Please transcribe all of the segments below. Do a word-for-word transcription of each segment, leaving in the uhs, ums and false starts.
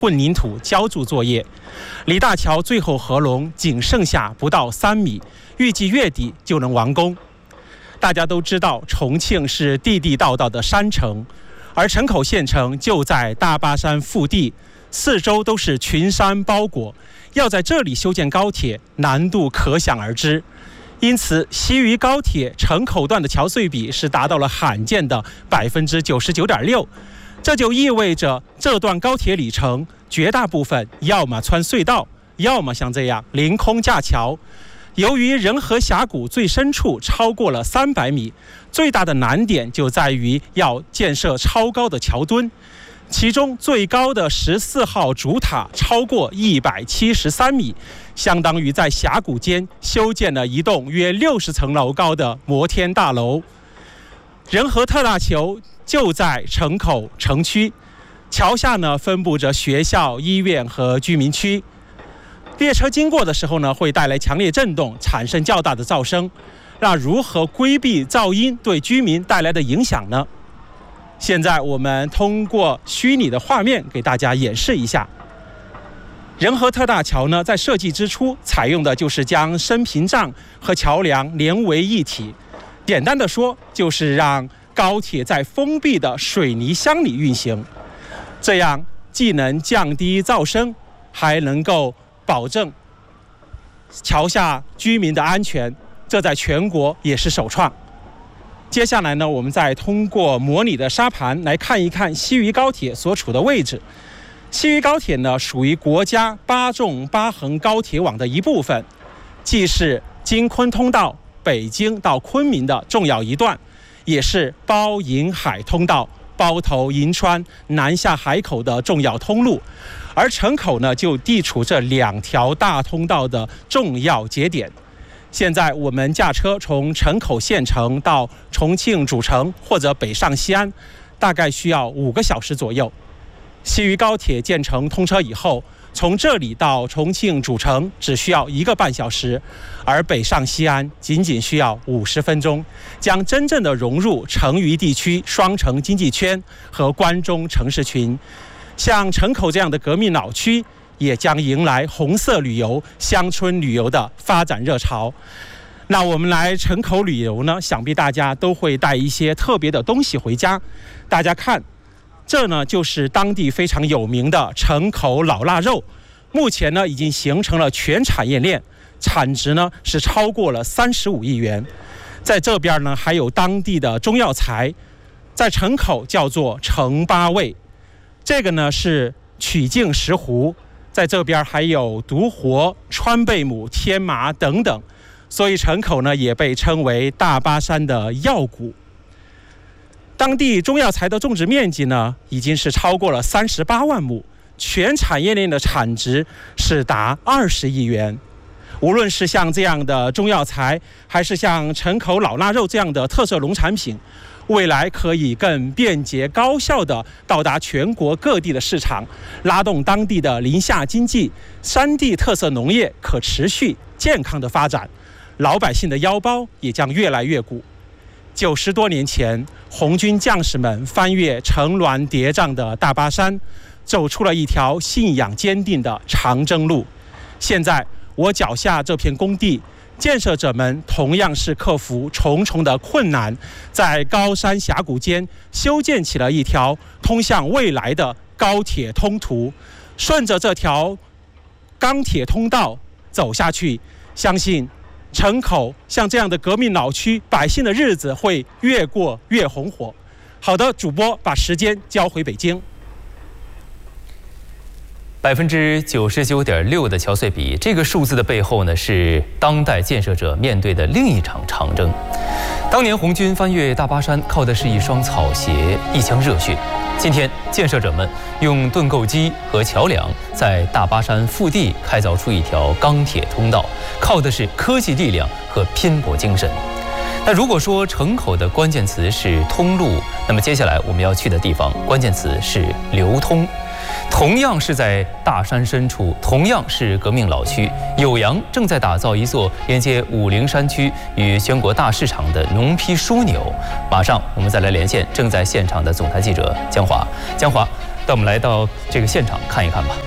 混凝土浇筑作业。李大桥最后合龙仅剩下不到三米，预计月底就能完工。大家都知道，重庆是地地道道的山城，而城口县城就在大巴山腹地，四周都是群山包裹，要在这里修建高铁，难度可想而知。因此，西渝高铁城口段的桥隧比是达到了罕见的百分之九十九点六，这就意味着这段高铁里程绝大部分要么穿隧道，要么像这样凌空架桥。由于仁和峡谷最深处超过了三百米，最大的难点就在于要建设超高的桥墩，其中最高的十四号主塔超过一百七十三米，相当于在峡谷间修建了一栋约六十层楼高的摩天大楼。仁和特大桥就在城口城区，桥下呢分布着学校、医院和居民区。列车经过的时候呢，会带来强烈震动，产生较大的噪声。那如何规避噪音对居民带来的影响呢？现在我们通过虚拟的画面给大家演示一下。仁和特大桥呢，在设计之初采用的就是将升屏障和桥梁连为一体。简单的说，就是让高铁在封闭的水泥箱里运行，这样既能降低噪声，还能够保证桥下居民的安全，这在全国也是首创。接下来呢，我们再通过模拟的沙盘来看一看西渝高铁所处的位置。西渝高铁呢，属于国家八纵八横高铁网的一部分，既是京昆通道北京到昆明的重要一段，也是包银海通道包头银川南下海口的重要通路。而城口呢，就地处这两条大通道的重要节点。现在我们驾车从城口县城到重庆主城或者北上西安，大概需要五个小时左右。西渝高铁建成通车以后，从这里到重庆主城只需要一个半小时，而北上西安仅仅需要五十分钟，将真正的融入成渝地区双城经济圈和关中城市群。像城口这样的革命老区，也将迎来红色旅游、乡村旅游的发展热潮。那我们来城口旅游呢，想必大家都会带一些特别的东西回家。大家看，这呢就是当地非常有名的城口老腊肉，目前呢已经形成了全产业链，产值呢是超过了三十五亿元。在这边呢还有当地的中药材，在城口叫做城八味。这个呢是曲靖石斛，在这边还有独活、川贝母、天麻等等，所以城口呢也被称为大巴山的药谷。当地中药材的种植面积呢已经是超过了三十八万亩，全产业链的产值是达二十亿元。无论是像这样的中药材，还是像城口老腊肉这样的特色农产品，未来可以更便捷高效地到达全国各地的市场，拉动当地的林下经济、山地特色农业可持续健康的发展，老百姓的腰包也将越来越鼓。九十多年前，红军将士们翻越层峦叠嶂的大巴山，走出了一条信仰坚定的长征路。现在我脚下这片工地，建设者们同样是克服重重的困难，在高山峡谷间修建起了一条通向未来的高铁通途。顺着这条钢铁通道走下去，相信城口像这样的革命老区，百姓的日子会越过越红火。好的，主播把时间交回北京。 百分之九十九点六的桥隧比，这个数字的背后呢，是当代建设者面对的另一场长征。当年红军翻越大巴山，靠的是一双草鞋、一腔热血。今天，建设者们用盾构机和桥梁，在大巴山腹地开凿出一条钢铁通道，靠的是科技力量和拼搏精神。那如果说城口的关键词是通路，那么接下来我们要去的地方，关键词是流通。同样是在大山深处，同样是革命老区，酉阳正在打造一座连接武陵山区与全国大市场的农批枢纽。马上我们再来连线正在现场的总台记者江华。江华， 带我们来到这个现场看一看吧。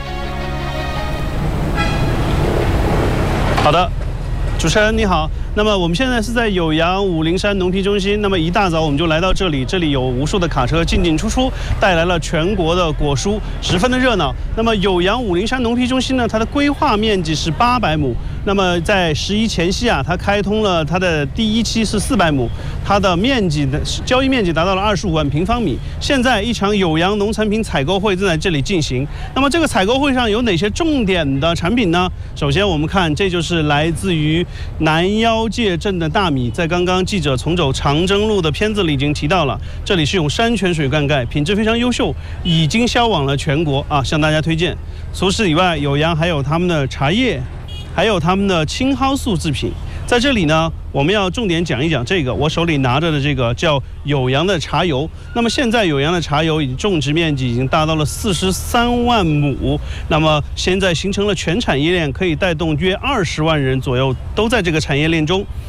好的，主持人你好。那么我们现在是在酉阳武陵山农批中心。那么一大早我们就来到这里，这里有无数的卡车进进出出，带来了全国的果蔬，十分的热闹。那么酉阳武陵山农批中心呢，它的规划面积是八百亩。那么在十一前夕啊，它开通了它的第一期是四百亩，它的面积的交易面积达到了二十五万平方米。现在一场酉阳农产品采购会正在这里进行。那么这个采购会上有哪些重点的产品呢？首先我们看，这就是来自于南腰界镇的大米。在刚刚记者从走长征路的片子里已经提到了，这里是用山泉水灌溉，品质非常优秀，已经销往了全国啊，向大家推荐。除此以外，酉阳还有他们的茶叶，还有他们的青蒿素制品。在这里呢，我们要重点讲一讲这个，我手里拿着的这个叫酉阳的茶油。那么现在酉阳的茶油已经种植面积已经达到了四十三万亩，那么现在形成了全产业链，可以带动约二十万人左右都在这个产业链中。